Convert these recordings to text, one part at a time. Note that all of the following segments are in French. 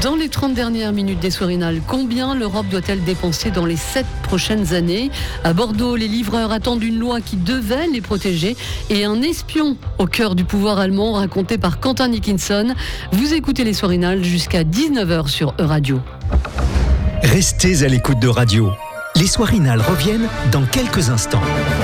Dans les 30 dernières minutes des Soirinales, combien l'Europe doit-elle dépenser dans les 7 prochaines années ? À Bordeaux, les livreurs attendent une loi qui devait les protéger et un espion au cœur du pouvoir allemand raconté par Quentin Dickinson. Vous écoutez les Soirinales jusqu'à 19h sur Euradio. Restez à l'écoute de Radio. Les Soirinales reviennent dans quelques instants.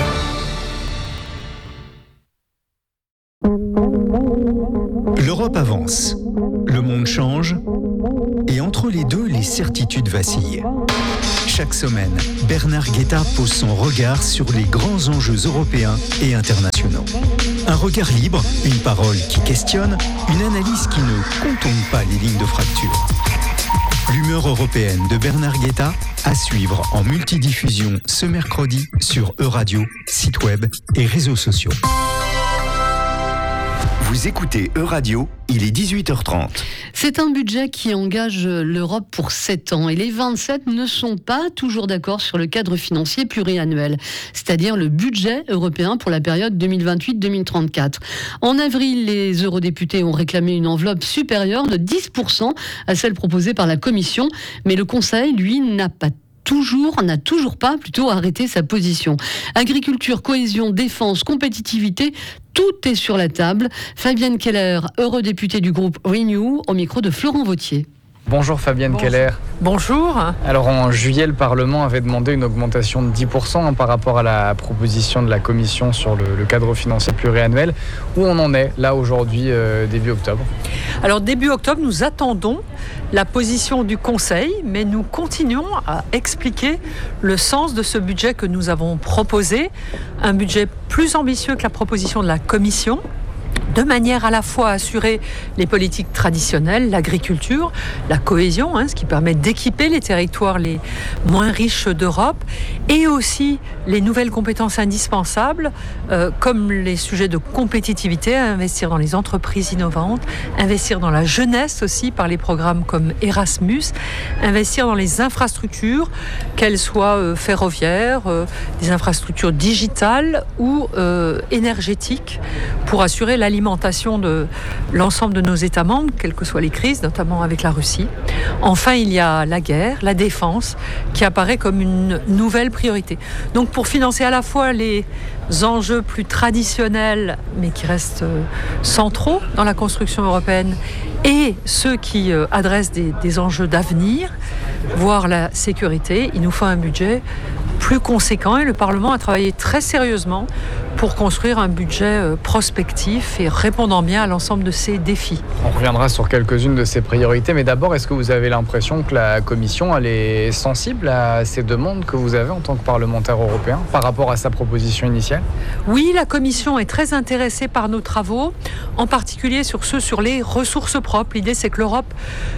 L'Europe avance, le monde change, et entre les deux, les certitudes vacillent. Chaque semaine, Bernard Guetta pose son regard sur les grands enjeux européens et internationaux. Un regard libre, une parole qui questionne, une analyse qui ne contourne pas les lignes de fracture. L'humeur européenne de Bernard Guetta à suivre en multidiffusion ce mercredi sur Euradio, site web et réseaux sociaux. Vous écoutez Euradio, il est 18h30. C'est un budget qui engage l'Europe pour 7 ans et les 27 ne sont pas toujours d'accord sur le cadre financier pluriannuel, c'est-à-dire le budget européen pour la période 2028-2034. En avril, les eurodéputés ont réclamé une enveloppe supérieure de 10% à celle proposée par la Commission, mais le Conseil, lui, n'a toujours pas arrêté sa position. Agriculture, cohésion, défense, compétitivité, tout est sur la table. Fabienne Keller, eurodéputée du groupe Renew, au micro de Florent Vautier. Bonjour Fabienne Keller. Bonjour. Alors en juillet, le Parlement avait demandé une augmentation de 10% par rapport à la proposition de la Commission sur le cadre financier pluriannuel. Où on en est là aujourd'hui, début octobre ? Alors début octobre, nous attendons la position du Conseil, mais nous continuons à expliquer le sens de ce budget que nous avons proposé. Un budget plus ambitieux que la proposition de la Commission, de manière à la fois à assurer les politiques traditionnelles, l'agriculture, la cohésion, ce qui permet d'équiper les territoires les moins riches d'Europe, et aussi les nouvelles compétences indispensables, comme les sujets de compétitivité, investir dans les entreprises innovantes, investir dans la jeunesse aussi par les programmes comme Erasmus, investir dans les infrastructures, qu'elles soient ferroviaires, des infrastructures digitales ou énergétiques, pour assurer l'alimentation de l'ensemble de nos États membres, quelles que soient les crises, notamment avec la Russie. Enfin, il y a la guerre, la défense, qui apparaît comme une nouvelle priorité. Donc pour financer à la fois les enjeux plus traditionnels, mais qui restent centraux dans la construction européenne, et ceux qui adressent des enjeux d'avenir, voire la sécurité, il nous faut un budget plus conséquent, et le Parlement a travaillé très sérieusement pour construire un budget prospectif et répondant bien à l'ensemble de ces défis. On reviendra sur quelques-unes de ces priorités, mais d'abord, est-ce que vous avez l'impression que la Commission elle est sensible à ces demandes que vous avez en tant que parlementaire européen par rapport à sa proposition initiale ? Oui, la Commission est très intéressée par nos travaux, en particulier sur les ressources propres. L'idée, c'est que l'Europe,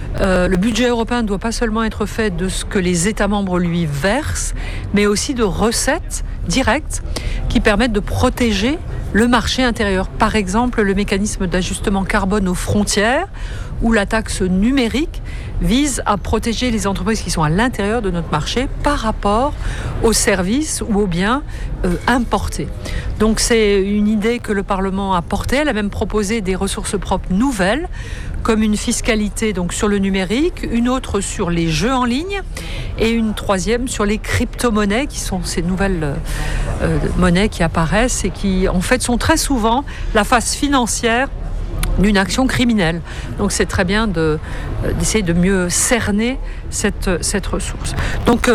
le budget européen ne doit pas seulement être fait de ce que les États membres lui versent, mais aussi de recettes directes qui permettent de protéger le marché intérieur. Par exemple, le mécanisme d'ajustement carbone aux frontières ou la taxe numérique vise à protéger les entreprises qui sont à l'intérieur de notre marché par rapport aux services ou aux biens importés. Donc c'est une idée que le Parlement a portée. Elle a même proposé des ressources propres nouvelles, comme une fiscalité donc sur le numérique, une autre sur les jeux en ligne et une troisième sur les crypto-monnaies, qui sont ces nouvelles monnaies qui apparaissent et qui en fait sont très souvent la face financière d'une action criminelle. Donc c'est très bien d'essayer de mieux cerner cette ressource. Donc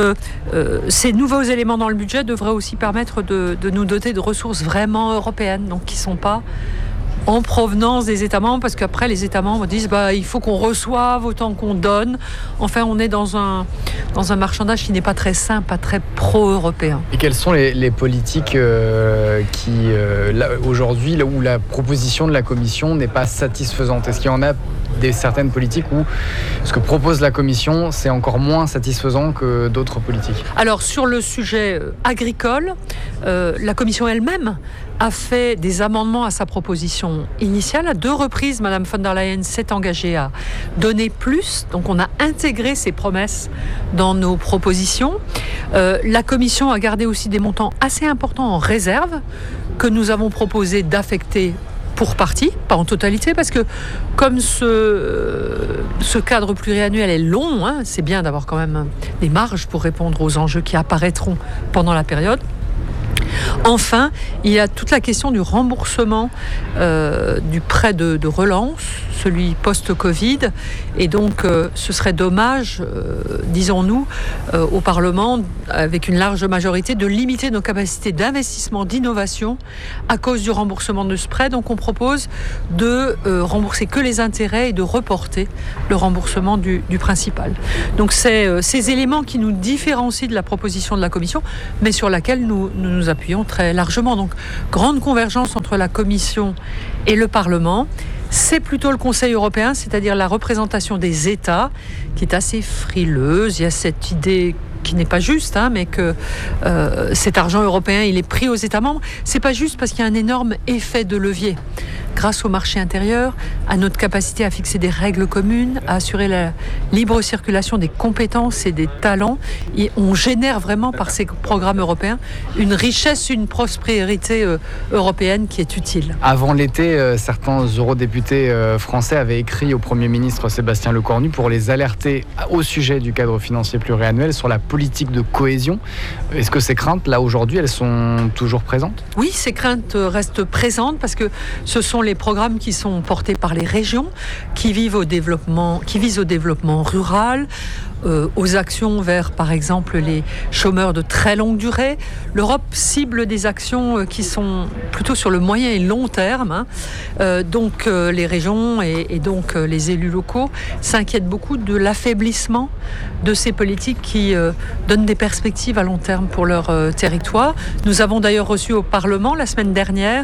ces nouveaux éléments dans le budget devraient aussi permettre de nous doter de ressources vraiment européennes, donc qui ne sont pas en provenance des États membres, parce qu'après les États membres disent il faut qu'on reçoive autant qu'on donne. Enfin, on est dans un marchandage qui n'est pas très sain, pas très pro-européen. Et quelles sont les politiques qui, aujourd'hui, là où la proposition de la Commission n'est pas satisfaisante ? Est-ce qu'il y en a certaines politiques où ce que propose la Commission, c'est encore moins satisfaisant que d'autres politiques ? Alors, sur le sujet agricole, la Commission elle-même a fait des amendements à sa proposition initiale. À 2 reprises, Mme von der Leyen s'est engagée à donner plus. Donc on a intégré ces promesses dans nos propositions. La Commission a gardé aussi des montants assez importants en réserve que nous avons proposé d'affecter pour partie, pas en totalité, parce que comme ce cadre pluriannuel est long, c'est bien d'avoir quand même des marges pour répondre aux enjeux qui apparaîtront pendant la période. Enfin, il y a toute la question du remboursement du prêt de relance, celui post-Covid. Et donc, ce serait dommage, disons-nous, au Parlement, avec une large majorité, de limiter nos capacités d'investissement, d'innovation à cause du remboursement de ce prêt. Donc, on propose de rembourser que les intérêts et de reporter le remboursement du principal. Donc, c'est ces éléments qui nous différencient de la proposition de la Commission, mais sur laquelle nous appuyons très largement. Donc, grande convergence entre la Commission et le Parlement. C'est plutôt le Conseil européen, c'est-à-dire la représentation des États, qui est assez frileuse. Il y a cette idée qui n'est pas juste, mais que cet argent européen, il est pris aux États membres. C'est pas juste parce qu'il y a un énorme effet de levier. Grâce au marché intérieur, à notre capacité à fixer des règles communes, à assurer la libre circulation des compétences et des talents, et on génère vraiment par ces programmes européens une richesse, une prospérité européenne qui est utile. Avant l'été, certains eurodéputés français avaient écrit au Premier ministre Sébastien Lecornu pour les alerter au sujet du cadre financier pluriannuel sur la politique de cohésion. Est-ce que ces craintes, là, aujourd'hui, elles sont toujours présentes ? Oui, ces craintes restent présentes parce que ce sont les programmes qui sont portés par les régions, qui visent au développement rural, aux actions vers, par exemple, les chômeurs de très longue durée. L'Europe cible des actions qui sont plutôt sur le moyen et long terme. Donc les régions et donc les élus locaux s'inquiètent beaucoup de l'affaiblissement de ces politiques qui donnent des perspectives à long terme pour leur territoire. Nous avons d'ailleurs reçu au Parlement la semaine dernière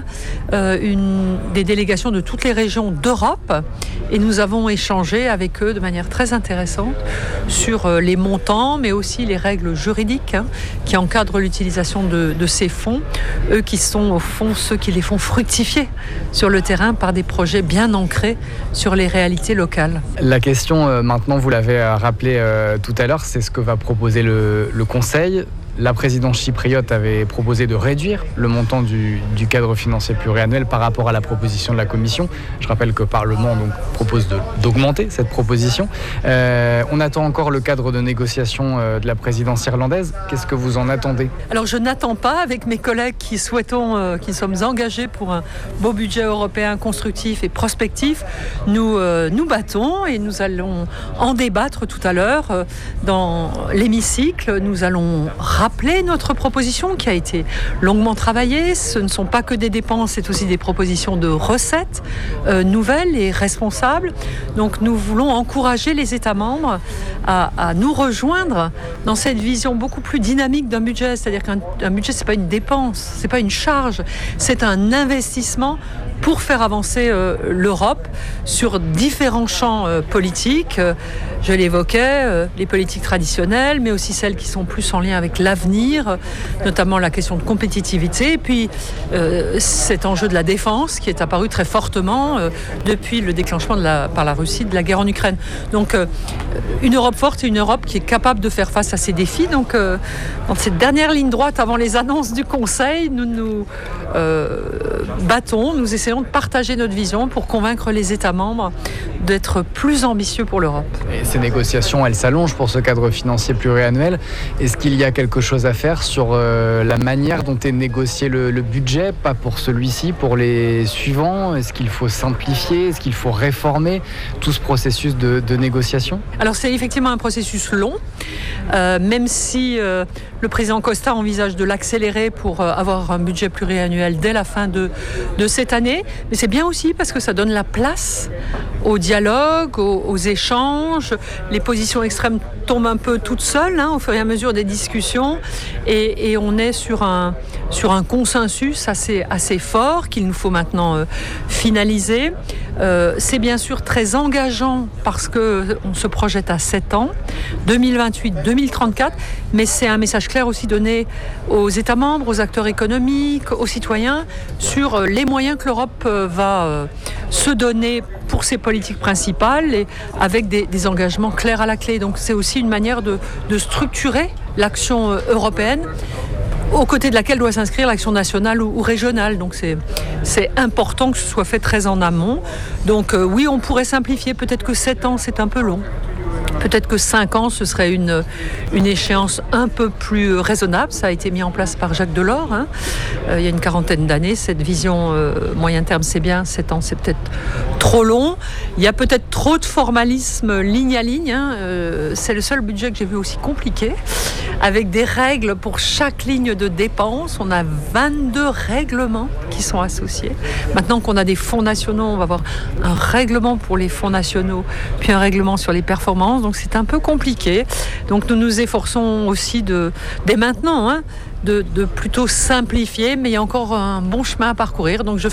des délégations de toutes les régions d'Europe et nous avons échangé avec eux de manière très intéressante sur les montants, mais aussi les règles juridiques qui encadrent l'utilisation de ces fonds, eux qui sont au fond ceux qui les font fructifier sur le terrain par des projets bien ancrés sur les réalités locales. La question maintenant, vous l'avez rappelé tout à l'heure, c'est ce que va proposer le Conseil. La présidence chypriote avait proposé de réduire le montant du cadre financier pluriannuel par rapport à la proposition de la Commission. Je rappelle que le Parlement donc, propose d'augmenter cette proposition. On attend encore le cadre de négociation de la présidence irlandaise. Qu'est-ce que vous en attendez ? Alors je n'attends pas, avec mes collègues qui sommes engagés pour un beau budget européen constructif et prospectif. Nous battons et nous allons en débattre tout à l'heure dans l'hémicycle. Nous allons rappeler notre proposition qui a été longuement travaillée. Ce ne sont pas que des dépenses, c'est aussi des propositions de recettes nouvelles et responsables. Donc nous voulons encourager les États membres à nous rejoindre dans cette vision beaucoup plus dynamique d'un budget. C'est-à-dire qu'un budget, c'est pas une dépense, c'est pas une charge, c'est un investissement pour faire avancer l'Europe sur différents champs politiques. Je l'évoquais, les politiques traditionnelles, mais aussi celles qui sont plus en lien avec l'avenir, notamment la question de compétitivité, et puis cet enjeu de la défense qui est apparu très fortement depuis le déclenchement par la Russie de la guerre en Ukraine. Donc une Europe forte et une Europe qui est capable de faire face à ces défis. Donc dans cette dernière ligne droite avant les annonces du Conseil, nous nous battons, nous essayons de partager notre vision pour convaincre les États membres d'être plus ambitieux pour l'Europe. Et ces négociations, elles s'allongent pour ce cadre financier pluriannuel. Est-ce qu'il y a quelque chose à faire sur la manière dont est négocié le budget, pas pour celui-ci, pour les suivants ? Est-ce qu'il faut simplifier ? Est-ce qu'il faut réformer tout ce processus de négociation ? Alors c'est effectivement un processus long, même si le président Costa envisage de l'accélérer pour avoir un budget pluriannuel dès la fin de cette année. Mais c'est bien aussi parce que ça donne la place au dialogue, aux échanges. Les positions extrêmes tombent un peu toutes seules au fur et à mesure des discussions et on est sur un consensus assez fort qu'il nous faut maintenant finaliser. C'est bien sûr très engageant parce qu'on se projette à 7 ans, 2028-2034, mais c'est un message clair aussi donné aux États membres, aux acteurs économiques, aux citoyens sur les moyens que l'Europe va se donner pour ses politiques principales et avec des engagements clairs à la clé. Donc c'est aussi une manière de structurer l'action européenne aux côtés de laquelle doit s'inscrire l'action nationale ou régionale. Donc c'est important que ce soit fait très en amont. Donc oui, on pourrait simplifier. Peut-être que 7 ans, c'est un peu long. Peut-être que 5 ans, ce serait une échéance un peu plus raisonnable. Ça a été mis en place par Jacques Delors, il y a une quarantaine d'années. Cette vision moyen terme, c'est bien. 7 ans, c'est peut-être trop long. Il y a peut-être trop de formalisme ligne à ligne. C'est le seul budget que j'ai vu aussi compliqué, avec des règles pour chaque ligne de dépenses. On a 22 règlements qui sont associés. Maintenant qu'on a des fonds nationaux, on va avoir un règlement pour les fonds nationaux, puis un règlement sur les performances. Donc c'est un peu compliqué. Donc nous nous efforçons aussi dès maintenant, de plutôt simplifier, mais il y a encore un bon chemin à parcourir. Donc je